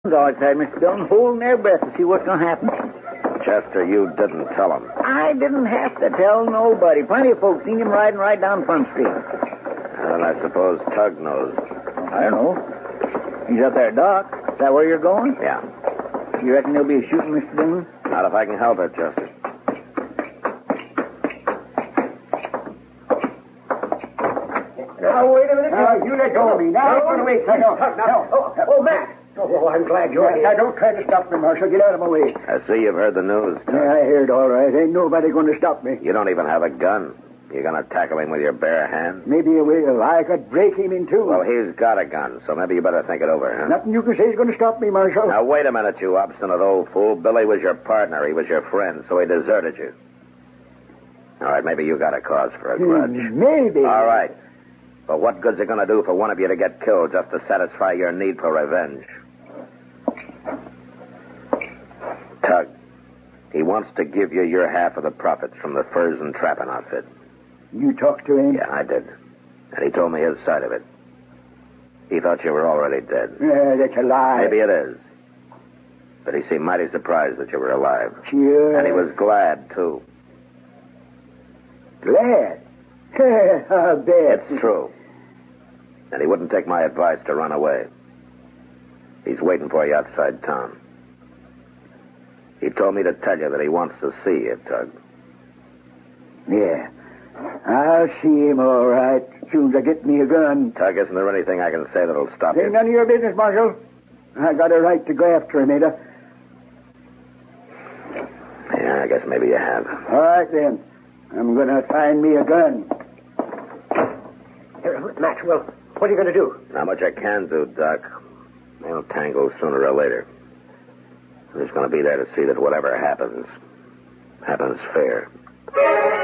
All excited, Mr. Dillon, holding their breath to see what's going to happen. Chester, you didn't tell him. I didn't have to tell nobody. Plenty of folks seen him riding right down Front Street. Well, I suppose Tug knows. I don't know. He's up there at dock. Is that where you're going? Yeah. You reckon there'll be a shooting, Mr. Dillon? Not if I can help it, Chester. Now, wait a minute. You let go of me. Now, run away. Oh, Matt. Oh, I'm glad you're here. Now, don't try to stop me, Marshal. Get out of my way. I see you've heard the news, Tug. Yeah, I heard all right. Ain't nobody going to stop me. You don't even have a gun. You're going to tackle him with your bare hands? Maybe I will. I could break him in two. Well, he's got a gun, so maybe you better think it over, huh? Nothing you can say is going to stop me, Marshal. Now, wait a minute, you obstinate old fool. Billy was your partner. He was your friend, so he deserted you. All right, maybe you got a cause for a grudge. Maybe. All right. But what good's it going to do for one of you to get killed just to satisfy your need for revenge? Tug, he wants to give you your half of the profits from the furs and trapping outfit. You talked to him? Yeah, I did. And he told me his side of it. He thought you were already dead. Yeah, that's a lie. Maybe it is. But he seemed mighty surprised that you were alive. Sure. And he was glad, too. Glad? I bet. It's true. And he wouldn't take my advice to run away. He's waiting for you outside town. He told me to tell you that he wants to see you, Tug. Yeah. I'll see him all right. Soon as I get me a gun. Tug, isn't there anything I can say that'll stop Ain't you? none of your business, Marshal. I got a right to go after him, ain't I? Yeah, I guess maybe you have. All right, then. I'm going to find me a gun. Maxwell, what are you going to do? Not much I can do, Doc. They'll tangle sooner or later. I'm just going to be there to see that whatever happens fair.